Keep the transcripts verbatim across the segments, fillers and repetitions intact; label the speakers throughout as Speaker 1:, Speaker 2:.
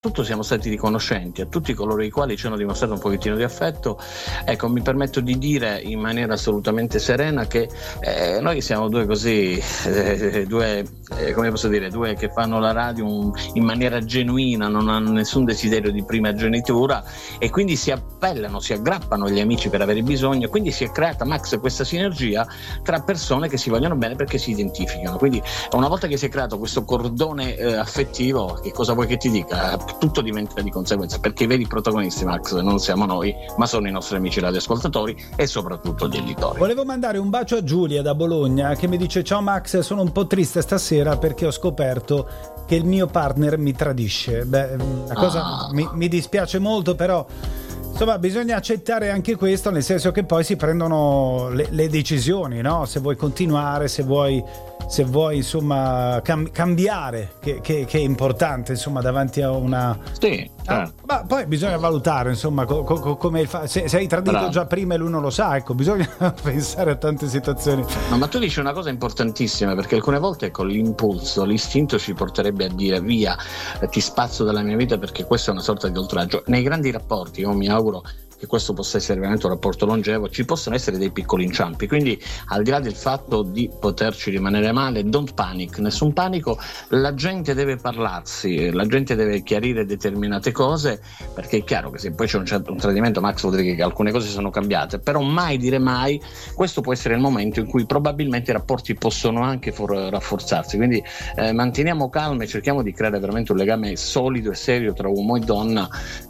Speaker 1: Tutto siamo stati riconoscenti a tutti coloro i quali ci hanno dimostrato un pochettino di affetto. Ecco, mi permetto di dire in maniera assolutamente serena che eh, noi siamo due così, eh, due, eh, come posso dire, due che fanno la radio un, in maniera genuina, non hanno nessun desiderio di primogenitura e quindi si appellano, si aggrappano agli amici per avere bisogno, quindi si è creata, Max, questa sinergia tra persone che si vogliono bene perché si identificano. Quindi una volta che si è creato questo cordone eh, affettivo, che cosa vuoi che ti dica? Tutto diventa di conseguenza, perché i veri protagonisti, Max, non siamo noi, ma sono i nostri amici radioascoltatori e soprattutto gli editori.
Speaker 2: Volevo mandare un bacio a Giulia da Bologna che mi dice: ciao Max, sono un po' triste stasera perché ho scoperto che il mio partner mi tradisce. Beh, la cosa ah. mi, mi dispiace molto, però insomma bisogna accettare anche questo, nel senso che poi si prendono le, le decisioni, no? Se vuoi continuare, se vuoi se vuoi insomma cam- cambiare, che, che, che è importante insomma davanti a una
Speaker 1: sì, certo.
Speaker 2: ah, ma poi bisogna valutare insomma co- co- come fa- se, se hai tradito Bravo. già prima e lui non lo sa, ecco, bisogna pensare a tante situazioni.
Speaker 1: No, ma tu dici una cosa importantissima, perché alcune volte con l'impulso, l'istinto ci porterebbe a dire via, ti spazzo dalla mia vita perché questo è una sorta di oltraggio. Nei grandi rapporti io mi auguro che questo possa essere veramente un rapporto longevo, ci possono essere dei piccoli inciampi, quindi al di là del fatto di poterci rimanere male, don't panic, nessun panico, la gente deve parlarsi, la gente deve chiarire determinate cose, perché è chiaro che se poi c'è un, certo, un tradimento, Max, vuol dire che alcune cose sono cambiate, però mai dire mai, questo può essere il momento in cui probabilmente i rapporti possono anche for- rafforzarsi, quindi eh, manteniamo calma e cerchiamo di creare veramente un legame solido e serio tra uomo e donna,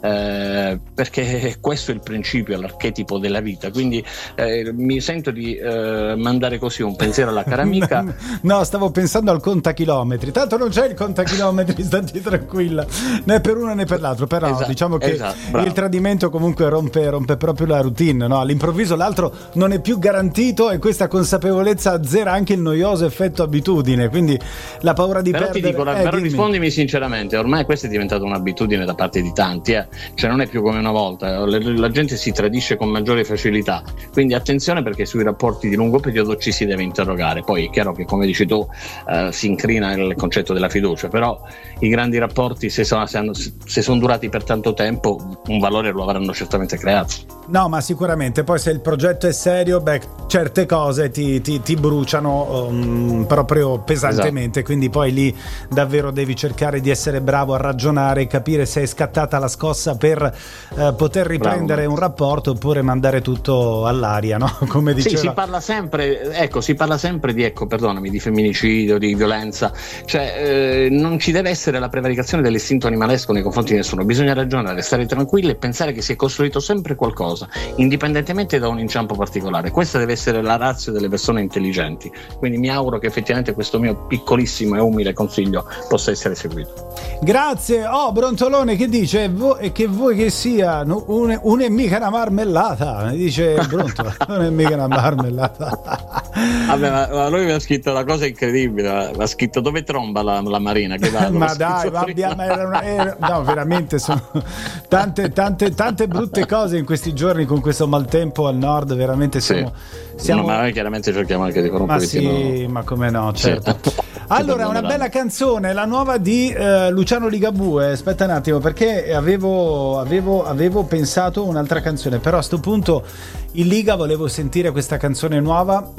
Speaker 1: eh, perché questo è il principio, l'archetipo della vita, quindi eh, mi sento di eh, mandare così un pensiero alla cara amica.
Speaker 2: No, stavo pensando al contachilometri, tanto non c'è il contachilometri, stati tranquilla, né per uno né per l'altro, però esatto, diciamo che esatto, il tradimento comunque rompe, rompe proprio la routine, no? All'improvviso l'altro non è più garantito e questa consapevolezza azzera anche il noioso effetto abitudine, quindi la paura di
Speaker 1: però
Speaker 2: perdere.
Speaker 1: Ti dico,
Speaker 2: eh,
Speaker 1: però
Speaker 2: dimmi.
Speaker 1: rispondimi sinceramente, ormai questa è diventata un'abitudine da parte di tanti, eh? Cioè non è più come una volta, la gente si tradisce con maggiore facilità, quindi attenzione, perché sui rapporti di lungo periodo ci si deve interrogare. Poi è chiaro che, come dici tu, eh, si incrina il concetto della fiducia, però i grandi rapporti, se sono, se, hanno, se sono durati per tanto tempo, un valore lo avranno certamente creato.
Speaker 2: No, ma sicuramente poi se il progetto è serio, beh, certe cose ti, ti, ti bruciano um, proprio pesantemente, esatto. Quindi poi lì davvero devi cercare di essere bravo a ragionare e capire se è scattata la scossa per uh, poter riprendere Bravo. un rapporto oppure mandare tutto all'aria, no? Come diceva.
Speaker 1: Sì, si parla sempre, ecco, si parla sempre di, ecco, perdonami, di femminicidio, di violenza, cioè eh, non ci deve essere la prevaricazione dell'istinto animalesco nei confronti di nessuno, bisogna ragionare, stare tranquilli e pensare che si è costruito sempre qualcosa, indipendentemente da un inciampo particolare. Questa deve essere la ratio delle persone intelligenti, quindi mi auguro che effettivamente questo mio piccolissimo e umile consiglio possa essere seguito.
Speaker 2: Grazie. Oh, Brontolone che dice Vo- che vuoi che sia un, un è mica una marmellata, dice Brontolo. Non è mica una marmellata.
Speaker 1: Vabbè, ma, ma lui mi ha scritto una cosa incredibile, mi ha scritto dove tromba la, la Marina, che vado,
Speaker 2: ma dai, ma abbiamo, era una, era, no, veramente sono tante tante tante brutte cose in questi giorni con questo maltempo al nord, veramente siamo,
Speaker 1: sì.
Speaker 2: siamo...
Speaker 1: No, ma noi chiaramente cerchiamo anche di fare un
Speaker 2: ma
Speaker 1: pochettino.
Speaker 2: Sì, ma come no, certo.
Speaker 1: Sì.
Speaker 2: Allora, una bella canzone, la nuova di uh, Luciano Ligabue. Aspetta un attimo, perché avevo, avevo, avevo pensato un'altra canzone, però a sto punto in Liga volevo sentire questa canzone nuova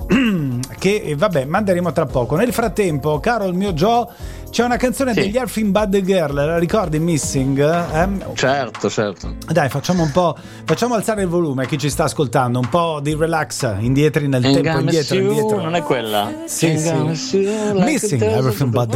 Speaker 2: che vabbè, manderemo tra poco. Nel frattempo, caro il mio Joe, c'è una canzone sì. degli Elfin Bad Girl, la ricordi, Missing? Eh?
Speaker 1: Certo, certo.
Speaker 2: Dai, facciamo un po', facciamo alzare il volume a chi ci sta ascoltando, un po' di relax, indietro nel tempo, indietro, indietro.
Speaker 1: Non è quella?
Speaker 2: Sì, sì. Missing, Everything But